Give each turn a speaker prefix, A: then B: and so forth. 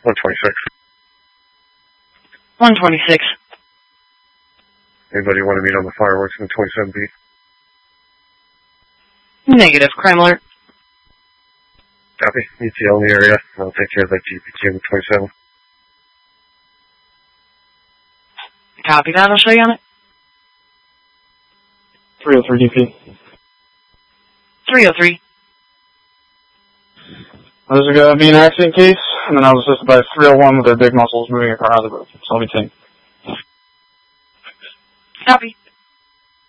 A: 126.
B: 126.
A: Anybody want to meet on the fireworks in 27B?
B: Negative. Crime alert.
A: Copy. ETL in the area. I'll take care of that GPQ in 27.
B: Copy that. I'll show you on it.
C: 303 DP.
B: 303.
C: There's going to be an accident case, and then I was assisted by 301 with their big muscles moving a car out of the road. So I'll be 10.
B: Copy.